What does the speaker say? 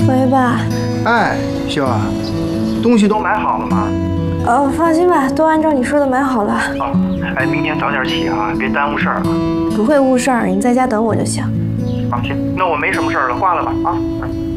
喂，爸。 哎，秀儿，东西都买好了吗？ 放心吧，都按照你说的买好了。 啊，哎，明天早点起啊，别耽误事儿啊。 不会误事儿，你在家等我就行。 啊，行，那我没什么事儿了，挂了吧啊。